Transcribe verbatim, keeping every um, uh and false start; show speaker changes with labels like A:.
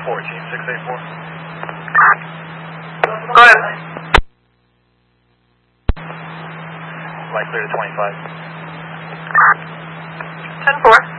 A: fourteen six eight four.
B: Go ahead.
A: Light clear to twenty-five.
B: ten four.